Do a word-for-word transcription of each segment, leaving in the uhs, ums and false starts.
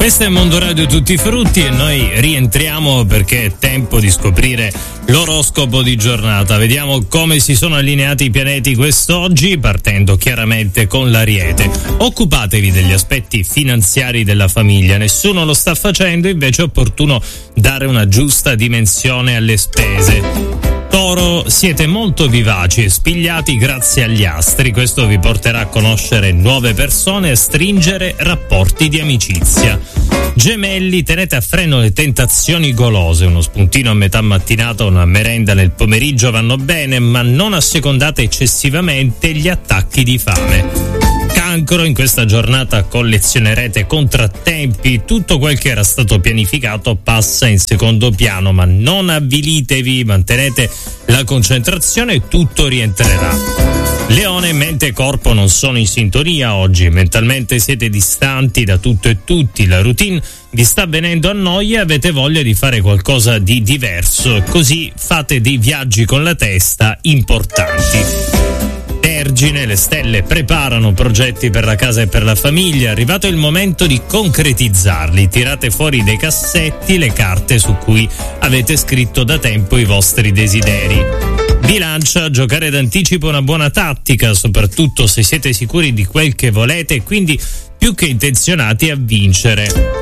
Questo è Mondo Radio Tutti Frutti e noi rientriamo perché è tempo di scoprire l'oroscopo di giornata. Vediamo come si sono allineati i pianeti quest'oggi, partendo chiaramente con l'Ariete. Occupatevi degli aspetti finanziari della famiglia, nessuno lo sta facendo, invece è opportuno dare una giusta dimensione alle spese. Toro, siete molto vivaci e spigliati grazie agli astri, questo vi porterà a conoscere nuove persone e a stringere rapporti di amicizia. Gemelli, tenete a freno le tentazioni golose, uno spuntino a metà mattinata o una merenda nel pomeriggio vanno bene, ma non assecondate eccessivamente gli attacchi di fame. Cancro, in questa giornata collezionerete contrattempi, tutto quel che era stato pianificato passa in secondo piano, ma non avvilitevi, mantenete la concentrazione e tutto rientrerà. Leone, mente e corpo non sono in sintonia oggi, mentalmente siete distanti da tutto e tutti, la routine vi sta venendo a noia e avete voglia di fare qualcosa di diverso, così fate dei viaggi con la testa importanti. Vergine, le stelle preparano progetti per la casa e per la famiglia, è arrivato il momento di concretizzarli, tirate fuori dai cassetti le carte su cui avete scritto da tempo i vostri desideri. Bilancia, giocare d'anticipo è una buona tattica, soprattutto se siete sicuri di quel che volete e quindi più che intenzionati a vincere.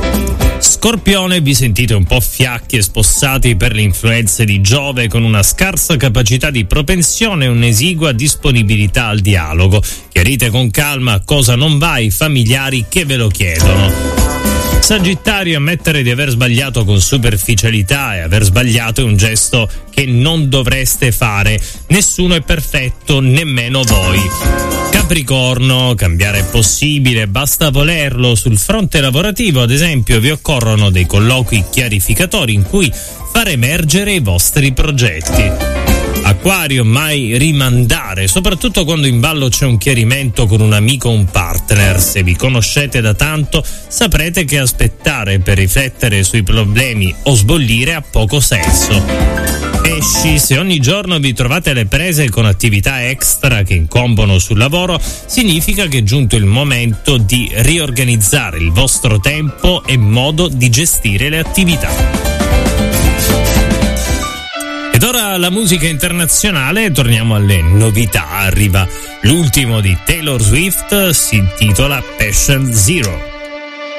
Scorpione, vi sentite un po' fiacchi e spossati per le influenze di Giove, con una scarsa capacità di propensione e un'esigua disponibilità al dialogo. Chiarite con calma cosa non va ai familiari che ve lo chiedono. Sagittario, ammettere di aver sbagliato con superficialità e aver sbagliato è un gesto che non dovreste fare. Nessuno è perfetto, nemmeno voi. Capricorno, cambiare è possibile, basta volerlo. Sul fronte lavorativo, ad esempio, vi occorrono dei colloqui chiarificatori in cui far emergere i vostri progetti. Acquario, mai rimandare, soprattutto quando in ballo c'è un chiarimento con un amico o un partner. Se vi conoscete da tanto, saprete che aspettare per riflettere sui problemi o sbollire ha poco senso. Pesci, se ogni giorno vi trovate alle prese con attività extra che incombono sul lavoro, significa che è giunto il momento di riorganizzare il vostro tempo e modo di gestire le attività. Ed ora la musica internazionale, torniamo alle novità, arriva l'ultimo di Taylor Swift, si intitola Patient Zero.